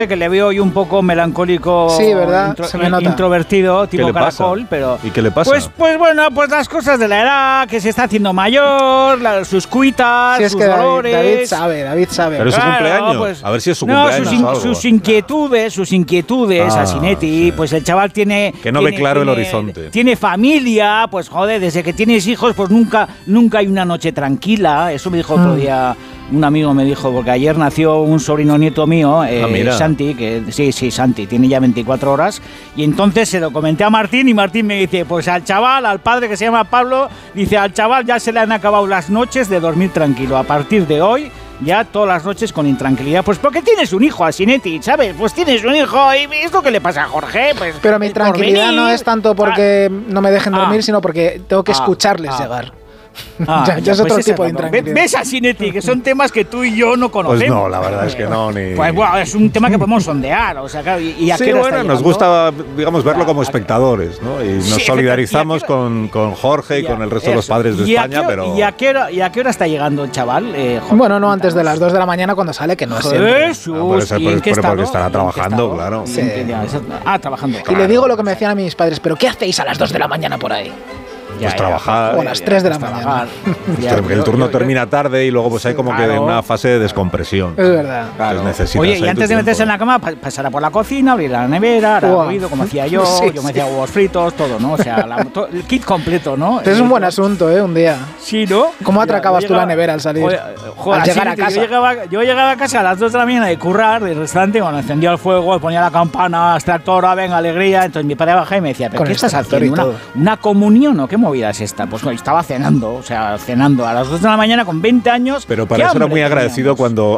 que le veo yo un poco melancólico, sí, ¿verdad? Se me nota. Introvertido, tipo caracol, pero... ¿Y qué le pasa? Pues bueno, pues las cosas de la edad, que se está haciendo mayor, sus cuitas, sí, es sus que dolores... David sabe. Pero es su cumpleaños, pues, a ver si es su cumpleaños. Sus inquietudes, Asinetti, sí. Pues el chaval tiene... Que no ve claro el horizonte. Tiene familia, pues joder, desde que tienes hijos, pues nunca hay una noche tranquila, eso me dijo otro día... Un amigo me dijo, porque ayer nació un sobrino nieto mío, Santi, que sí, Santi, tiene ya 24 horas, y entonces se lo comenté a Martín, y Martín me dice, pues al padre que se llama Pablo, dice, al chaval ya se le han acabado las noches de dormir tranquilo, a partir de hoy, ya todas las noches con intranquilidad, pues porque tienes un hijo, Asinetti, ¿sabes? Pues tienes un hijo, y es lo que le pasa a Jorge, pues... Pero mi tranquilidad no es tanto porque no me dejen dormir, sino porque tengo que escucharles llegar. Ya es otro tipo de intranquilidad. ¿Ves, Asinetti? Que son temas que tú y yo no conocemos. Pues no, la verdad es que no. Pues bueno, es un tema que podemos sondear. O sea, claro, ¿y a qué hora está llegando? Nos gusta, digamos, verlo como espectadores, ¿no? Y nos solidarizamos con Jorge y con el resto de los padres de España, pero... ¿Y a qué hora está llegando el chaval, Jorge? Bueno, no antes de las 2 de la mañana cuando sale, que no es siempre. Porque estará trabajando, claro. Sí. Trabajando. Y le digo lo que me decían a mis padres, ¿pero qué hacéis a las 2 de la mañana por ahí? Pues trabajar. O a las 3 de la mañana. El turno termina tarde y luego pues hay como que una fase de descompresión. Es verdad. Claro. Oye, y antes de meterse en la cama, pasará por la cocina, abrir la nevera, hará ruido, como hacía yo. Yo me hacía huevos fritos, todo, ¿no? O sea, el kit completo, ¿no? Es un buen asunto, un día. Sí, ¿no? ¿Cómo atracabas tú la nevera al salir? Al llegar a casa. Yo llegaba a casa a las 2 de la mañana de currar, del restaurante, cuando encendía el fuego, ponía la campana, extractora, venga, alegría. Entonces mi padre bajaba y me decía, ¿pero qué estás haciendo? ¿Una comunión o qué movida es esta? Pues estaba cenando, a las 2 de la mañana con 20 años. Pero para eso era muy agradecido cuando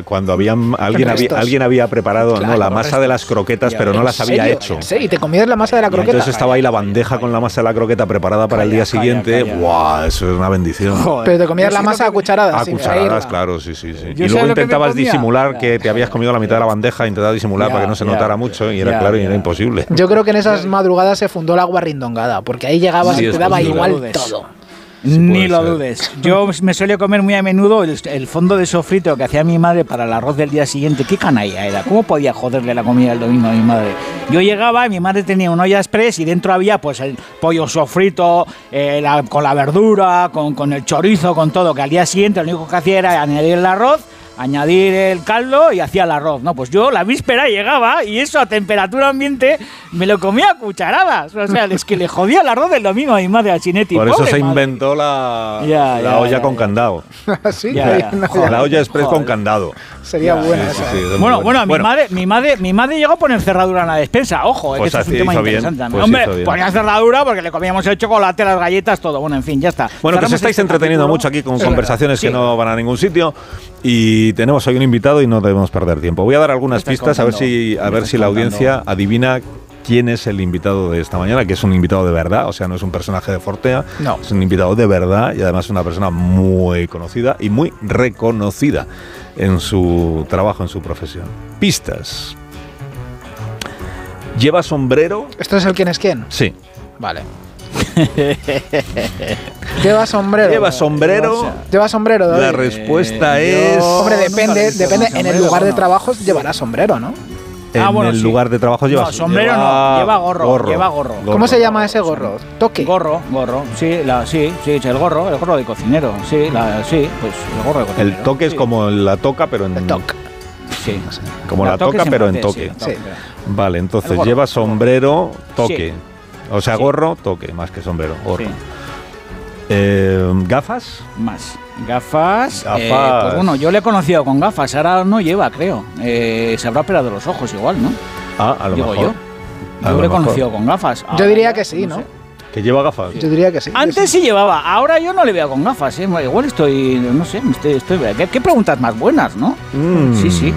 alguien había preparado la masa de las croquetas, pero no las había hecho. Sí, y te comías la masa de la croqueta. Entonces estaba ahí la bandeja con la masa de la croqueta preparada para el día siguiente. ¡Guau! Eso es una bendición. Joder. Pero te comías la masa a cucharadas. A cucharadas, claro, sí. Y luego intentabas disimular que te habías comido la mitad de la bandeja, intentabas disimular para que no se notara mucho, y era claro, y era imposible. Yo creo que en esas madrugadas se fundó la guarrindongada, porque ahí llegabas y te daba igual todo. Sí, ni lo dudes. Yo me solía comer muy a menudo el fondo de sofrito que hacía mi madre para el arroz del día siguiente. Qué canalla era. ¿Cómo podía joderle la comida el domingo a mi madre? Yo llegaba y mi madre tenía una olla express y dentro había pues el pollo sofrito, con la verdura, con el chorizo, con todo. Que al día siguiente lo único que hacía era añadir el arroz, añadir el caldo y hacía el arroz, ¿no? Pues yo la víspera llegaba y eso a temperatura ambiente me lo comía a cucharadas. O sea, es que le jodía el arroz del domingo a mi madre, Asinetti. Por eso se inventó la olla con candado. ¿Sí? La olla express con candado. Sería buena esa. Sí, bueno, mi madre llegó a poner cerradura en la despensa. Ojo, pues que es un tema interesante. Pues hombre, ponía cerradura porque le comíamos el chocolate, las galletas, todo. Bueno, en fin, ya está. Bueno, que os estáis entreteniendo mucho aquí con conversaciones que no van a ningún sitio. Y tenemos hoy un invitado y no debemos perder tiempo. Voy a dar algunas pistas a ver si la audiencia adivina quién es el invitado de esta mañana, que es un invitado de verdad, o sea, no es un personaje de Fortea, no. Es un invitado de verdad y además una persona muy conocida y muy reconocida en su trabajo, en su profesión. Pistas. ¿Lleva sombrero? ¿Esto es el quién es quién? Sí. Vale. ¿Lleva sombrero? ¿Lleva sombrero? ¿Lleva sombrero, David? La respuesta es... Hombre, depende. En el lugar de trabajo llevará sombrero, ¿no? En el lugar de trabajo lleva... No, sombrero no, lleva gorro. ¿Cómo se llama ese gorro? ¿Toque? Gorro. Sí, el gorro de cocinero. Sí, pues el gorro de cocinero. El toque es como la toca, pero en... El toque. Sí. Como la toca, pero en toque. Sí. Vale, entonces lleva sombrero, toque. Sí. O sea, gorro, toque, más que sombrero, gorro. Sí. ¿Gafas? Más. Gafas. Pues bueno, yo le he conocido con gafas, ahora no lleva, creo. Se habrá operado los ojos igual, ¿no? A lo mejor. Yo le he conocido con gafas. Yo diría que sí, ¿no? Sé. ¿Que lleva gafas? Yo diría que sí. Antes sí llevaba, ahora yo no le veo con gafas. Igual estoy, no sé, ¿Qué preguntas más buenas, no? Sí.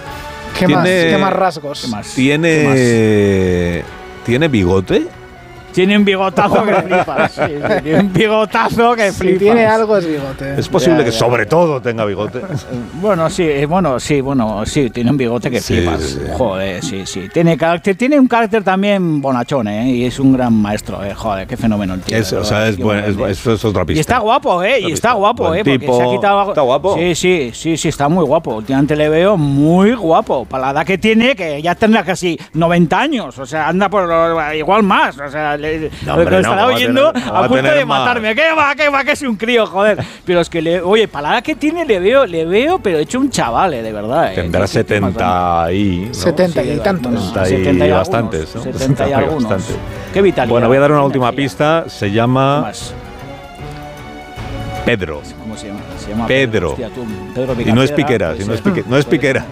¿Qué más rasgos? ¿Tiene bigote? Tiene un bigotazo que flipas. Sí, tiene un bigotazo que flipas. Si tiene algo es bigote. Es posible que sobre todo tenga bigote. Bueno, sí, tiene un bigote que flipas. Sí. Joder, sí. Tiene un carácter también bonachón, y es un gran maestro, joder, qué fenómeno el tío. Es otra pista. Y está guapo, y está guapo, Buen porque tipo. se ha quitado... ¿Está guapo? Sí, está muy guapo. Últimamente le veo muy guapo. Para la edad que tiene, que ya tendrá casi 90 años, o sea, anda por igual más, o sea, lo estará oyendo a punto de matarme. ¿Qué va? Que es un crío, joder. Pero es que, oye, para la edad que tiene le veo, pero hecho un chaval, de verdad. Tendrá 70 y... ¿no? 70 y tantos. 70 y bastantes, ¿no? 70 y algunos. Bastante. Qué vitalidad. Bueno, voy a dar una última pista. Se llama Pedro. ¿Cómo se llama? Pedro. Hostia, Pedro Y no es Piquera, no es Piquera.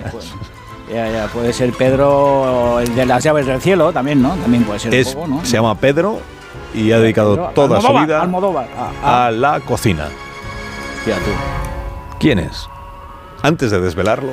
Ya, puede ser Pedro, el de las llaves del cielo, también, ¿no? También puede ser un poco, ¿no? Se llama Pedro y ha dedicado toda su vida a la cocina. Hostia, tú. ¿Quién es? Antes de desvelarlo,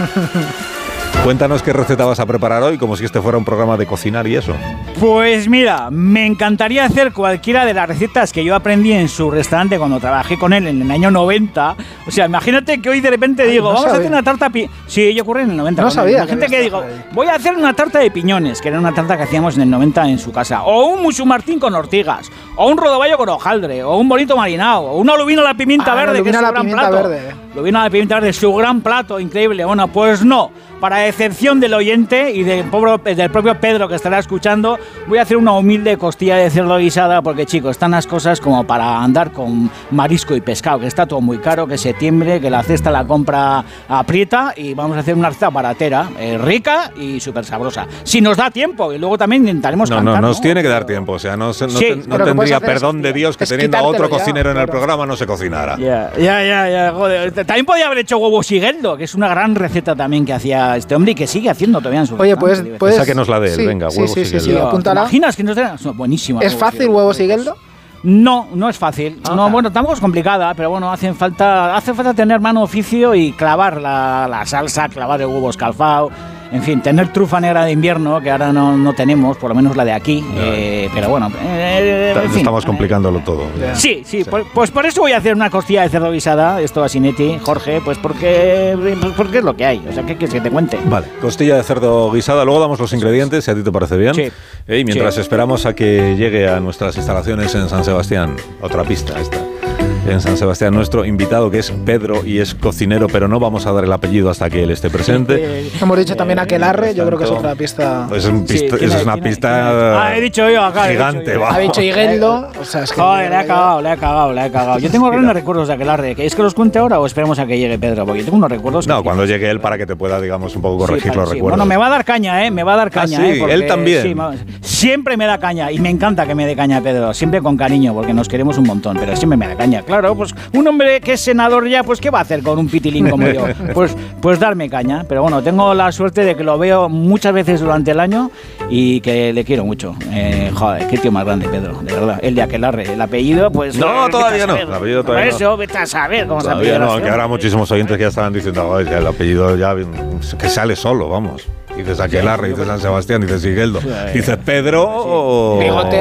cuéntanos qué receta vas a preparar hoy, como si este fuera un programa de cocinar y eso. Pues mira, me encantaría hacer cualquiera de las recetas que yo aprendí en su restaurante cuando trabajé con él en el año 90. O sea, imagínate que hoy de repente digo, vamos a hacer una tarta... Sí, yo ocurre en el 90. No sabía. Imagínate que digo, voy a hacer una tarta de piñones, que era una tarta que hacíamos en el 90 en su casa. O un musu martín con ortigas. O un rodaballo con hojaldre. O un bonito marinado. O una lubina a la pimienta verde, que es su gran plato. Lubina a la pimienta verde, su gran plato, increíble. Bueno, pues no. Para excepción del oyente y del propio Pedro que estará escuchando, voy a hacer una humilde costilla de cerdo guisada porque, chicos, están las cosas como para andar con marisco y pescado, que está todo muy caro, que septiembre, que la cesta la compra aprieta y vamos a hacer una receta baratera, rica y súper sabrosa. Si nos da tiempo, y luego también intentaremos cantar. No, nos tiene que dar tiempo, o sea, no tendría perdón de Dios que teniendo a otro cocinero en el programa no se cocinara. Ya, joder. También podía haber hecho huevo sigueldo, que es una gran receta también que hacía este hombre y que sigue haciendo todavía en su restaurante. Oye, pues sáquenos la de él, venga, huevo sigueldo. Sí, apúntala. ¿Te imaginas que nos den? Buenísima. ¿Es fácil huevo sigueldo? No es fácil. No, bueno, tampoco es complicada, pero bueno, hace falta tener mano oficio y clavar la salsa, clavar el huevo escalfado. En fin, tener trufa negra de invierno, que ahora no tenemos, por lo menos la de aquí, pero bueno, en fin. Estamos complicándolo todo. Sí, pues por eso voy a hacer una costilla de cerdo guisada, esto a Sinetti, Jorge, pues porque es lo que hay, o sea, ¿qué quieres que te cuente? Vale, costilla de cerdo guisada, luego damos los ingredientes, si a ti te parece bien. Sí. Y mientras esperamos a que llegue a nuestras instalaciones en San Sebastián, otra pista esta. En San Sebastián, nuestro invitado, que es Pedro y es cocinero, pero no vamos a dar el apellido hasta que él esté presente. Hemos dicho también Aquelarre, yo creo que es otra pista. Es una pista he dicho yo acá. gigante. Ha dicho Higueldo. O sea, es que joder, le he cagado. Yo tengo grandes recuerdos de Aquelarre. ¿Es que los cuente ahora o esperemos a que llegue Pedro? Porque yo tengo unos recuerdos. No, cuando llegue él para que te pueda, digamos, un poco corregir los recuerdos. Bueno, me va a dar caña, Me va a dar caña, sí, él también. Sí, siempre me da caña y me encanta que me dé caña Pedro. Siempre con cariño, porque nos queremos un montón, pero siempre me da caña. Claro, pues un hombre que es senador ya, pues ¿qué va a hacer con un pitilín como yo? Pues darme caña. Pero bueno, tengo la suerte de que lo veo muchas veces durante el año y que le quiero mucho. Joder, qué tío más grande, Pedro, de verdad. El de Aquelarre, el apellido, pues... No, todavía no. El apellido todavía por eso, vete a saber cómo todavía se apellida. No, aunque habrá muchísimos oyentes que ya estaban diciendo, el apellido ya que sale solo, vamos. Dices Aquelarre, dices San Sebastián, dices Higueldo, dices Pedro o...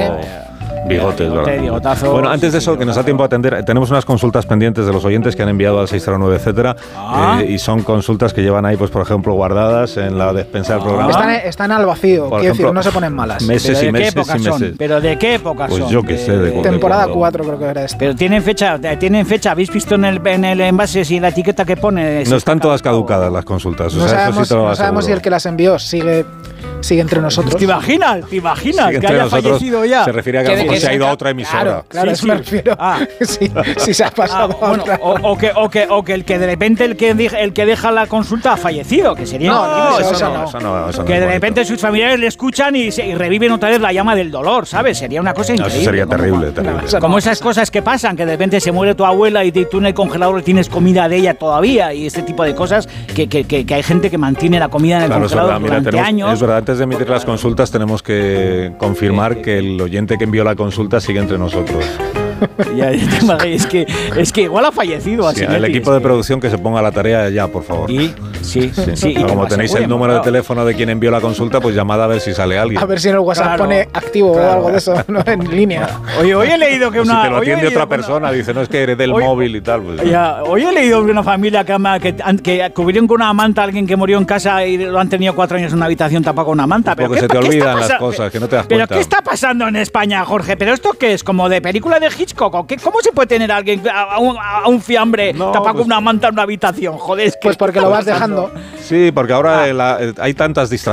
Bigotes, ¿verdad? Bigotazo. Bueno, antes de eso, que nos da tiempo a atender, tenemos unas consultas pendientes de los oyentes que han enviado al 609, etcétera, y son consultas que llevan ahí, pues por ejemplo, guardadas en la despensa del programa. Están al vacío, quiero decir, no se ponen malas. Meses y meses y meses. ¿Pero de qué época son? Pues yo qué sé. De temporada 4 creo que era esta. Pero tienen fecha, ¿habéis visto en el envase si la etiqueta que pone? No están todas caducadas las consultas. No sabemos si el que las envió sigue entre nosotros. ¿Te imaginas que haya fallecido ya? Se refiere a que se ha ido a otra emisora. Claro, eso me refiero. Si se ha pasado a otra. O que el que de repente el que deja la consulta ha fallecido, que sería eso no. Que de repente sus familiares le escuchan y reviven otra vez la llama del dolor, ¿sabes? Sería una cosa increíble. Eso sería terrible. Como esas cosas que pasan, que de repente se muere tu abuela y tú en el congelador tienes comida de ella todavía y este tipo de cosas que hay gente que mantiene la comida en el congelador durante años. Es verdad, antes de emitir las consultas tenemos que confirmar que el oyente que envió la consulta sigue entre nosotros. Es que igual ha fallecido. Sí, el equipo de producción que se ponga a la tarea ya, por favor. Sí. Como tenéis el número de teléfono de quien envió la consulta, pues llamad a ver si sale alguien. A ver si en el WhatsApp pone activo o algo de eso, ¿no? En línea. Hoy he leído que una... Si te lo atiende otra persona, dice, no, es que eres del móvil y tal. Pues. Hoy he leído de una familia que cubrieron con una manta a alguien que murió en casa y lo han tenido 4 años en una habitación tapada con una manta. Porque se te olvidan las cosas, que no te das cuenta. ¿Pero qué está pasando en España, Jorge? ¿Pero esto qué es? ¿Como de película de Hitchcock? ¿O qué? ¿Cómo se puede tener a alguien, a un fiambre tapado con una manta en una habitación? Joder, es que pues porque lo vas dejando. Sí, porque ahora hay tantas distracciones